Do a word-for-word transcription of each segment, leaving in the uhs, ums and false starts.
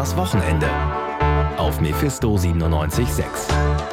das Wochenende auf Mephisto siebenundneunzig Komma sechs.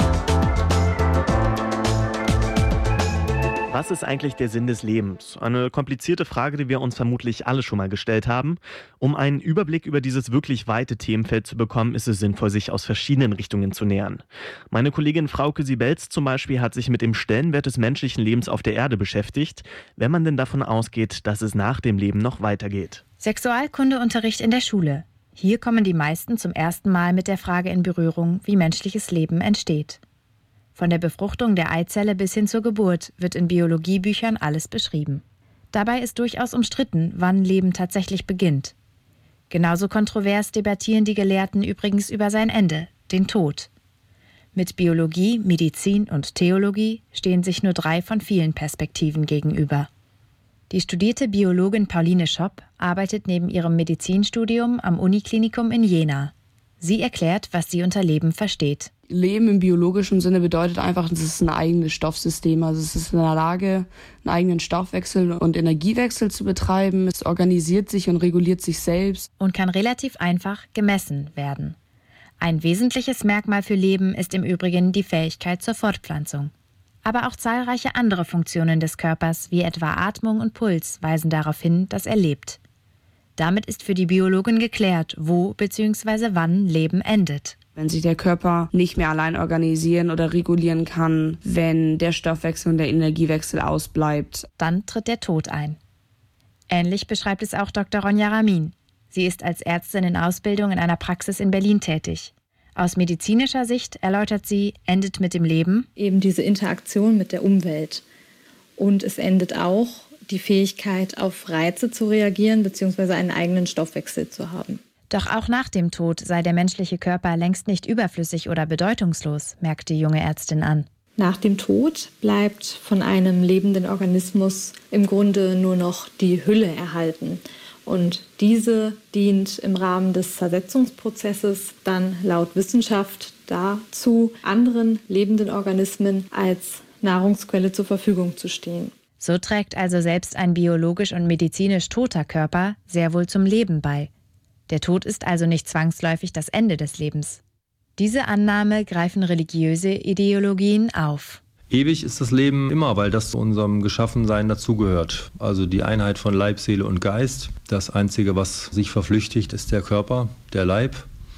Was ist eigentlich der Sinn des Lebens? Eine komplizierte Frage, die wir uns vermutlich alle schon mal gestellt haben. Um einen Überblick über dieses wirklich weite Themenfeld zu bekommen, ist es sinnvoll, sich aus verschiedenen Richtungen zu nähern. Meine Kollegin Frauke Siebelz zum Beispiel hat sich mit dem Stellenwert des menschlichen Lebens auf der Erde beschäftigt, wenn man denn davon ausgeht, dass es nach dem Leben noch weitergeht. Sexualkundeunterricht in der Schule. Hier kommen die meisten zum ersten Mal mit der Frage in Berührung, wie menschliches Leben entsteht. Von der Befruchtung der Eizelle bis hin zur Geburt wird in Biologiebüchern alles beschrieben. Dabei ist durchaus umstritten, wann Leben tatsächlich beginnt. Genauso kontrovers debattieren die Gelehrten übrigens über sein Ende, den Tod. Mit Biologie, Medizin und Theologie stehen sich nur drei von vielen Perspektiven gegenüber. Die studierte Biologin Pauline Schopp arbeitet neben ihrem Medizinstudium am Uniklinikum in Jena. Sie erklärt, was sie unter Leben versteht. Leben im biologischen Sinne bedeutet einfach, es ist ein eigenes Stoffsystem. Also es ist in der Lage, einen eigenen Stoffwechsel und Energiewechsel zu betreiben. Es organisiert sich und reguliert sich selbst. Und kann relativ einfach gemessen werden. Ein wesentliches Merkmal für Leben ist im Übrigen die Fähigkeit zur Fortpflanzung. Aber auch zahlreiche andere Funktionen des Körpers, wie etwa Atmung und Puls, weisen darauf hin, dass er lebt. Damit ist für die Biologin geklärt, wo bzw. wann Leben endet. Wenn sich der Körper nicht mehr allein organisieren oder regulieren kann, wenn der Stoffwechsel und der Energiewechsel ausbleibt, dann tritt der Tod ein. Ähnlich beschreibt es auch Doktor Ronja Ramin. Sie ist als Ärztin in Ausbildung in einer Praxis in Berlin tätig. Aus medizinischer Sicht erläutert sie, endet mit dem Leben eben diese Interaktion mit der Umwelt. Und es endet auch die Fähigkeit, auf Reize zu reagieren bzw. einen eigenen Stoffwechsel zu haben. Doch auch nach dem Tod sei der menschliche Körper längst nicht überflüssig oder bedeutungslos, merkt die junge Ärztin an. Nach dem Tod bleibt von einem lebenden Organismus im Grunde nur noch die Hülle erhalten. Und diese dient im Rahmen des Zersetzungsprozesses dann laut Wissenschaft dazu, anderen lebenden Organismen als Nahrungsquelle zur Verfügung zu stehen. So trägt also selbst ein biologisch und medizinisch toter Körper sehr wohl zum Leben bei. Der Tod ist also nicht zwangsläufig das Ende des Lebens. Diese Annahme greifen religiöse Ideologien auf. Ewig ist das Leben immer, weil das zu unserem Geschaffensein dazugehört. Also die Einheit von Leib, Seele und Geist. Das Einzige, was sich verflüchtigt, ist der Körper, der Leib.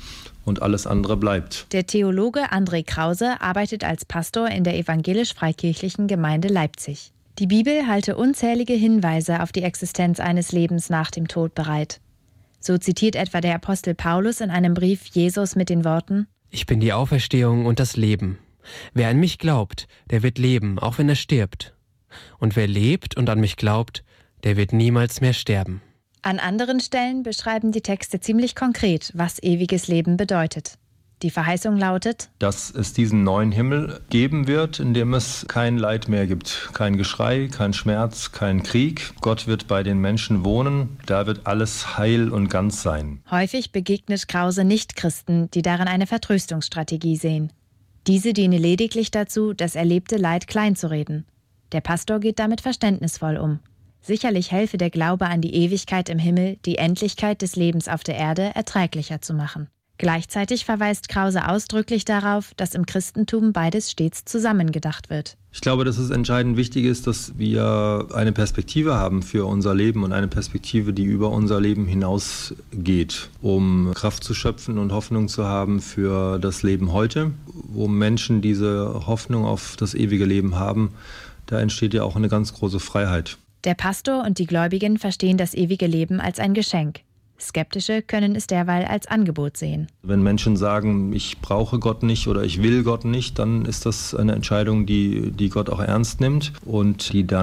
Und alles andere bleibt. Der Theologe André Krause arbeitet als Pastor in der evangelisch-freikirchlichen Gemeinde Leipzig. Die Bibel halte unzählige Hinweise auf die Existenz eines Lebens nach dem Tod bereit. So zitiert etwa der Apostel Paulus in einem Brief Jesus mit den Worten: Ich bin die Auferstehung und das Leben. Wer an mich glaubt, der wird leben, auch wenn er stirbt. Und wer lebt und an mich glaubt, der wird niemals mehr sterben. An anderen Stellen beschreiben die Texte ziemlich konkret, was ewiges Leben bedeutet. Die Verheißung lautet, dass es diesen neuen Himmel geben wird, in dem es kein Leid mehr gibt. Kein Geschrei, kein Schmerz, kein Krieg. Gott wird bei den Menschen wohnen. Da wird alles heil und ganz sein. Häufig begegnet Krause Nichtchristen, die darin eine Vertröstungsstrategie sehen. Diese diene lediglich dazu, das erlebte Leid kleinzureden. Der Pastor geht damit verständnisvoll um. Sicherlich helfe der Glaube an die Ewigkeit im Himmel, die Endlichkeit des Lebens auf der Erde erträglicher zu machen. Gleichzeitig verweist Krause ausdrücklich darauf, dass im Christentum beides stets zusammengedacht wird. Ich glaube, dass es entscheidend wichtig ist, dass wir eine Perspektive haben für unser Leben und eine Perspektive, die über unser Leben hinausgeht, um Kraft zu schöpfen und Hoffnung zu haben für das Leben heute. Wo Menschen diese Hoffnung auf das ewige Leben haben, da entsteht ja auch eine ganz große Freiheit. Der Pastor und die Gläubigen verstehen das ewige Leben als ein Geschenk. Skeptische können es derweil als Angebot sehen. Wenn Menschen sagen, ich brauche Gott nicht oder ich will Gott nicht, dann ist das eine Entscheidung, die, die Gott auch ernst nimmt und die dann